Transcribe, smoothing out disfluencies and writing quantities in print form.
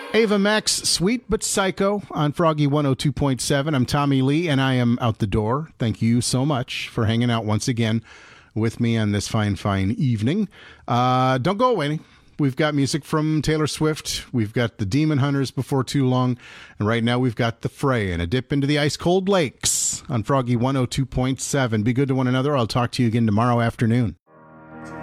Ava Max, Sweet But Psycho on Froggy 102.7. I'm Tommy Lee, and I am out the door. Thank you so much for hanging out once again with me on this fine evening. Don't go away. We've got music from Taylor Swift. We've got the Demon Hunters before too long. And right now we've got The Fray and a dip into the ice-cold lakes on Froggy 102.7. Be good to one another. I'll talk to you again tomorrow afternoon.